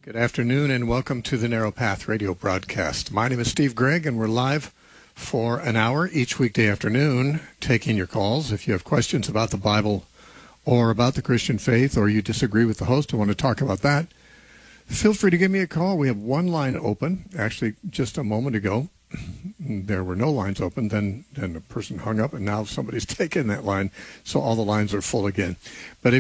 Good afternoon and welcome to the Narrow Path radio broadcast. My name is Steve Gregg and we're live for an hour each weekday afternoon taking your calls. If you have questions about the Bible or about the Christian faith or you disagree with the host and want to talk about that, feel free to give me a call. We have one line open. Actually, just a moment ago, there were no lines open. Then a person hung up and now somebody's taken that line, so all the lines are full again. But